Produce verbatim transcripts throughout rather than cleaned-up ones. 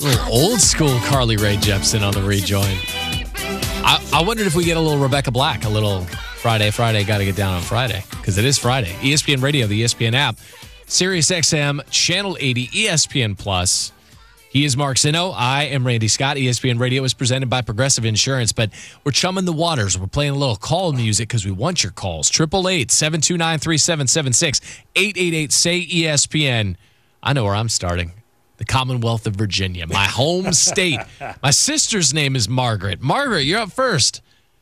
little old school Carly Rae Jepsen on the rejoin. I, I wondered if we get a little Rebecca Black, a little Friday, Friday, got to get down on Friday, because it is Friday. E S P N Radio, the E S P N app, Sirius X M, Channel eighty, E S P N Plus. He is Mark Zinno. I am Randy Scott. E S P N Radio is presented by Progressive Insurance, but we're chumming the waters. We're playing a little call music because we want your calls. eight eight eight, seven two nine, three seven seven six, eight eight eight, S A Y, E S P N. I know where I'm starting. The Commonwealth of Virginia, my home state. My sister's name is Margaret. Margaret, you're up first.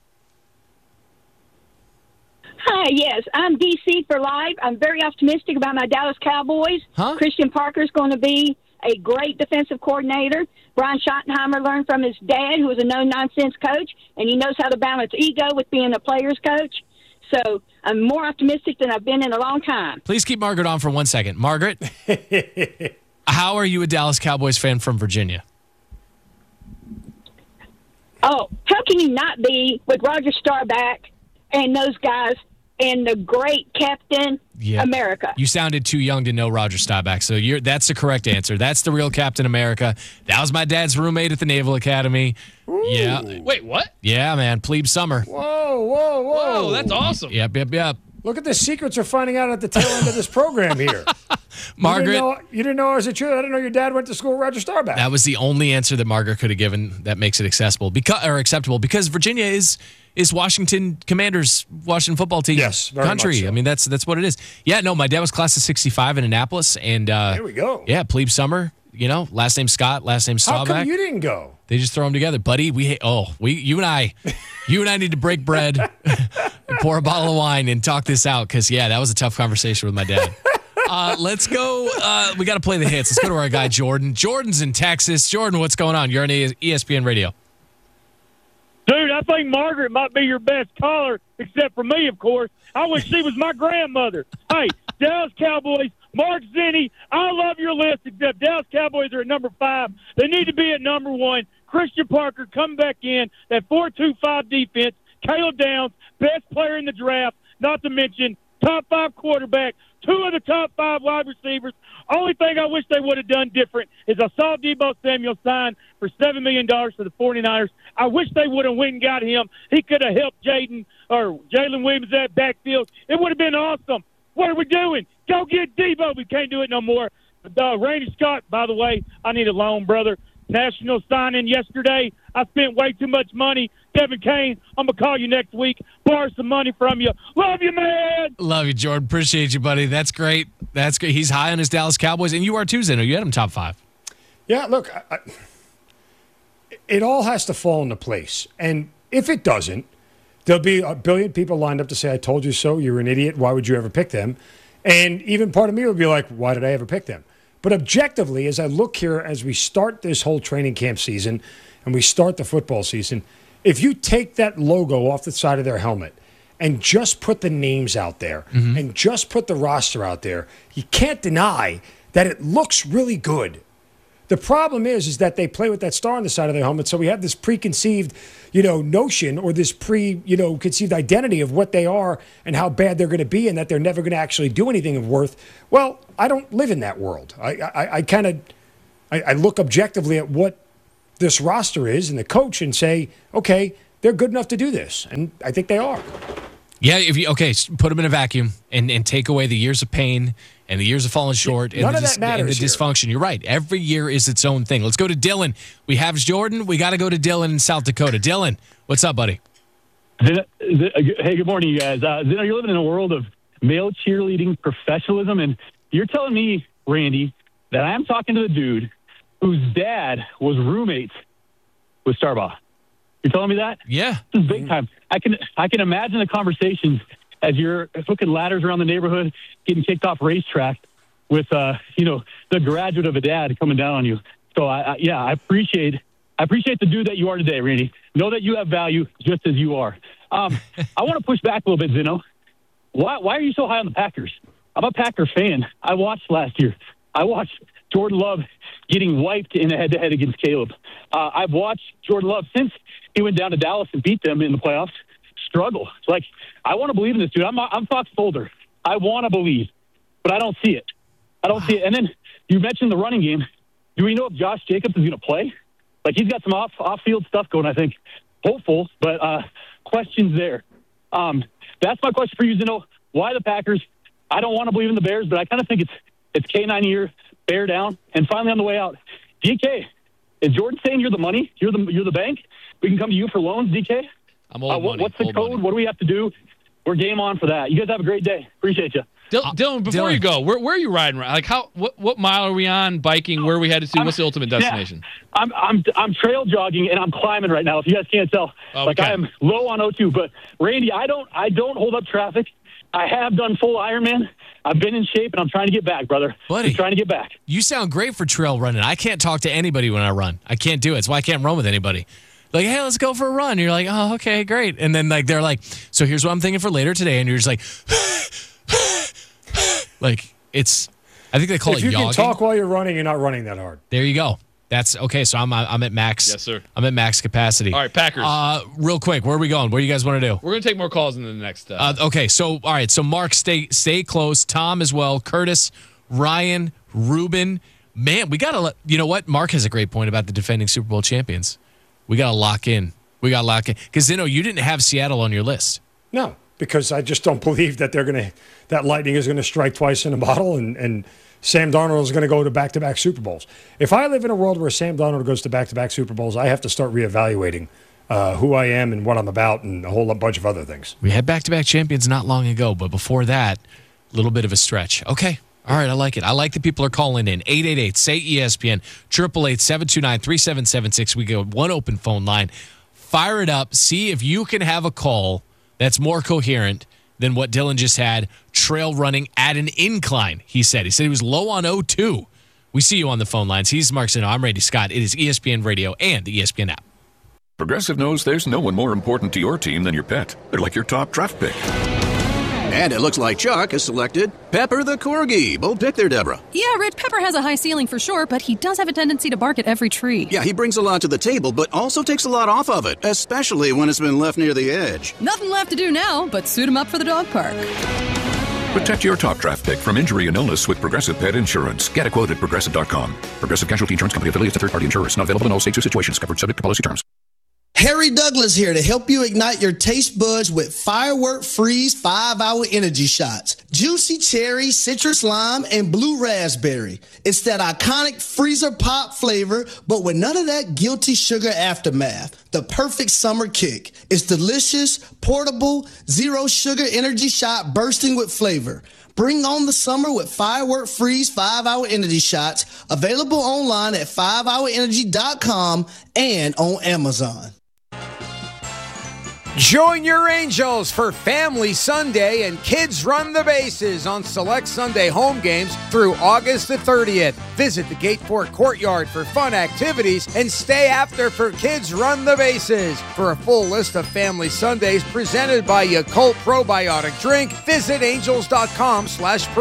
Hi, yes, I'm D C for life. I'm very optimistic about my Dallas Cowboys. Huh? Christian Parker's going to be a great defensive coordinator. Brian Schottenheimer learned from his dad, who was a no-nonsense coach, and he knows how to balance ego with being a player's coach. So I'm more optimistic than I've been in a long time. Please keep Margaret on for one second. Margaret, how are you a Dallas Cowboys fan from Virginia? Oh, how can you not be with Roger Staubach and those guys and the great Captain Yeah. America? You sounded too young to know Roger Staubach, so you're, that's the correct answer. That's the real Captain America. That was my dad's roommate at the Naval Academy. Ooh. Yeah. Wait, what? Yeah, man. Plebe Summer. Whoa, whoa, whoa. Whoa, that's awesome. Yep, yep, yep. Look at the secrets we're finding out at the tail end of this program here. Margaret. You didn't know, you didn't know I was a truth. I didn't know your dad went to school with Roger Staubach. That was the only answer that Margaret could have given that makes it accessible because or acceptable because Virginia is is Washington Commanders, Washington football team Yes, very country. much so. I mean, that's that's what it is. Yeah, no, my dad was class of sixty-five in Annapolis, and uh, There we go. Yeah, Plebe Summer. You know, last name Scott, last name How Staubach. come you didn't go? They just throw them together, buddy. We oh we you and I, you and I need to break bread, and pour a bottle of wine, and talk this out because yeah, that was a tough conversation with my dad. Uh, let's go. Uh, we got to play the hits. Let's go to our guy Jordan. Jordan's in Texas. Jordan, what's going on? You're on E S P N Radio. Dude, I think Margaret might be your best caller, except for me, of course. I wish she was my grandmother. Hey, Dallas Cowboys, Mark Zinni, I love your list, except Dallas Cowboys are at number five. They need to be at number one. Christian Parker come back in, that four two five defense, Caleb Downs, best player in the draft, not to mention top five quarterback, two of the top five wide receivers. Only thing I wish they would have done different is I saw Deebo Samuel sign for seven million dollars for the 49ers. I wish they would have went and got him. He could have helped Jaden or Jalen Williams at backfield. It would have been awesome. What are we doing? Go get Deebo. We can't do it no more. Uh, Randy Scott, by the way, I need a loan, brother. National signing yesterday. I spent way too much money. Kevin Kane, I'm going to call you next week, borrow some money from you. Love you, man. Love you, Jordan. Appreciate you, buddy. That's great. That's great. He's high on his Dallas Cowboys, and you are too, Zeno. You had him top five. Yeah, look, I, I, it all has to fall into place. And if it doesn't, there'll be a billion people lined up to say, I told you so, you're an idiot, why would you ever pick them? And even part of me would be like, why did I ever pick them? But objectively, as I look here, as we start this whole training camp season and we start the football season, if you take that logo off the side of their helmet and just put the names out there mm-hmm. and just put the roster out there, you can't deny that it looks really good. The problem is, is that they play with that star on the side of their helmet, so we have this preconceived, you know, notion or this pre, you know, conceived identity of what they are and how bad they're going to be and that they're never going to actually do anything of worth. Well, I don't live in that world. I, I, I kind of, I, I look objectively at what this roster is and the coach and say, okay, they're good enough to do this, and I think they are. Yeah, if you okay, put them in a vacuum and, and take away the years of pain and the years of falling short and, None the, of that dis- matters and the here. dysfunction. You're right. Every year is its own thing. Let's go to Dylan. We have Jordan. We got to go to Dylan in South Dakota. Dylan, what's up, buddy? Hey, good morning, you guys. Uh, you're living in a world of male cheerleading professionalism, and you're telling me, Randy, that I'm talking to the dude whose dad was roommates with Starbaugh. You're telling me that? Yeah. This is big time. I can I can imagine the conversations as you're hooking ladders around the neighborhood, getting kicked off racetrack with, uh, you know, the graduate of a dad coming down on you. So, I, I, yeah, I appreciate I appreciate the dude that you are today, Randy. Know that you have value just as you are. Um, I want to push back a little bit, Zeno. Why, why are you so high on the Packers? I'm a Packer fan. I watched last year. I watched Jordan Love getting wiped in a head-to-head against Caleb. Uh, I've watched Jordan Love since he went down to Dallas and beat them in the playoffs struggle. It's like, I want to believe in this dude. I'm, I'm Fox Folder. I want to believe, but I don't see it. I don't see it. And then you mentioned the running game. do we know if Josh Jacobs is going to play? Like, he's got some off, off-field stuff going, I think. Hopeful, but uh, questions there. Um, that's my question for you, Zeno. Why the Packers? I don't want to believe in the Bears, but I kind of think it's it's K nine year, bear down. And finally, on the way out, D K, is Jordan saying you're the money? You're the you're the bank? We can come to you for loans, D K? I'm old uh, what, money. What's the old code? Money. What do we have to do? We're game on for that. You guys have a great day. Appreciate you. Dil- Dylan, before Dylan. you go, where, where are you riding? Like, how? What, what mile are we on? Biking? Where are we headed to? I'm- What's the ultimate destination? Yeah, I'm I'm I'm trail jogging and I'm climbing right now. If you guys can't tell, Oh, like okay. I am low on O two. But Randy, I don't I don't hold up traffic. I have done full Ironman. I've been in shape and I'm trying to get back, brother. Buddy. Just trying to get back. You sound great for trail running. I can't talk to anybody when I run. I can't do it. That's why I can't run with anybody. Like, hey, let's go for a run. You're like, oh, okay, great. And then like they're like, so here's what I'm thinking for later today. And you're just like, like it's. I think they call If it you yogging. can talk while you're running, you're not running that hard. There you go. That's okay. So I'm I'm at max. Yes, sir. I'm at max capacity. All right, Packers. Uh, real quick, where are we going? What do you guys want to do? We're going to take more calls in the next. Uh, Uh, okay, so all right, so Mark, stay stay close. Tom as well. Curtis, Ryan, Ruben. Man, we gotta let you know what Mark has a great point about the defending Super Bowl champions. We gotta lock in. We gotta lock in because you know you didn't have Seattle on your list. No, because I just don't believe that they're going to that lightning is going to strike twice in a bottle, and and Sam Darnold is going to go to back-to-back Super Bowls. If I live in a world where Sam Darnold goes to back-to-back Super Bowls, I have to start reevaluating uh, who I am and what I'm about, and a whole bunch of other things. We had back-to-back champions not long ago, but before that, a little bit of a stretch. Okay. All right, I like it. I like that people are calling in. eight eight eight, S A Y, E S P N, eight eight eight, seven two nine, three seven seven six. We got one open phone line. Fire it up. See if you can have a call that's more coherent than what Dylan just had. Trail running at an incline, he said. He said he was low on O two. We see you on the phone lines. He's Mark Zeno. I'm Randy Scott. It is E S P N Radio and the E S P N app. Progressive knows there's no one more important to your team than your pet. They're like your top draft pick. And it looks like Chuck has selected Pepper the Corgi. Bold pick there, Deborah. Yeah, Rich, Pepper has a high ceiling for sure, but he does have a tendency to bark at every tree. Yeah, he brings a lot to the table, but also takes a lot off of it, especially when it's been left near the edge. Nothing left to do now but suit him up for the dog park. Protect your top draft pick from injury and illness with Progressive Pet Insurance. Get a quote at Progressive dot com. Progressive Casualty Insurance Company affiliates to third-party insurers. Not available in all states or situations. Covered subject to policy terms. Harry Douglas here to help you ignite your taste buds with Firework Freeze five hour Energy Shots. Juicy cherry, citrus lime, and blue raspberry. It's that iconic freezer pop flavor, but with none of that guilty sugar aftermath. The perfect summer kick. It's delicious, portable, zero sugar energy shot bursting with flavor. Bring on the summer with Firework Freeze five hour Energy Shots. Available online at five hour energy dot com and on Amazon. Join your Angels for Family Sunday and Kids Run the Bases on select Sunday home games through August the thirtieth. Visit the Gate Fort Courtyard for fun activities and stay after for Kids Run the Bases. For a full list of Family Sundays presented by Yakult Probiotic Drink, visit angels dot com slash